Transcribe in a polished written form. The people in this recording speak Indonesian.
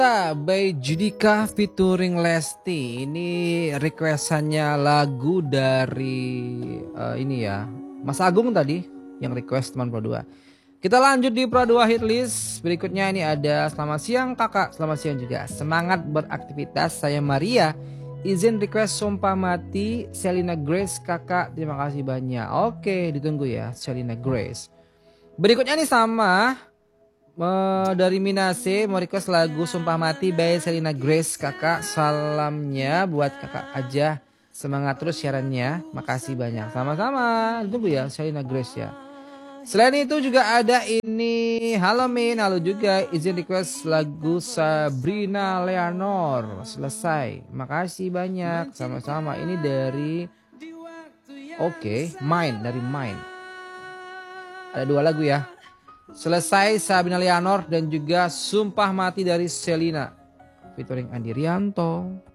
By Judika featuring Lesti. Ini requestannya lagu dari ini ya, Mas Agung tadi yang request teman Pro 2. Kita lanjut di Pro 2 hit list. Berikutnya ini ada selamat siang kakak, selamat siang juga. Semangat beraktivitas, saya Maria. Izin request Sumpah Mati Selena Grace kakak, terima kasih banyak. Oke, ditunggu ya Selena Grace. Berikutnya nih sama dari Minase mau request lagu Sumpah Mati by Selena Grace kakak. Salamnya buat kakak aja, semangat terus siarannya, makasih banyak. Sama-sama, tunggu ya Selena Grace ya. Selain itu juga ada ini, halo Min, halo juga, izin request lagu Sabrina Leonor Selesai, makasih banyak. Sama-sama, ini dari Mine, dari Mine. Ada 2 lagu ya, Selesai Sabrina Leonor dan juga Sumpah Mati dari Selena featuring Andi Rianto.